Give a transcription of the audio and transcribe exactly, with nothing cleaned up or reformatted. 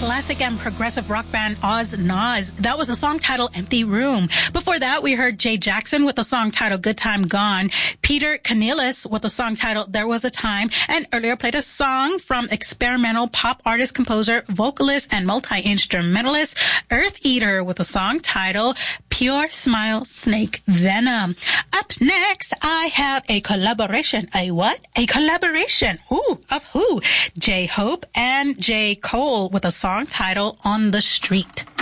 classic and progressive rock band Oz Nas. That was the song titled Empty Room. Before that, we heard Jay Jackson with the song titled Good Time Gone, Peter Canellis with the song titled There Was a Time, and earlier played a song from experimental pop artist, composer, vocalist, and multi-instrumentalist Earth Eater with the song titled Pure Smile Snake Venom. Up next, I have a collaboration. A what? A collaboration. Who? Of who? J-Hope and J. Cole with a song titled On the Street.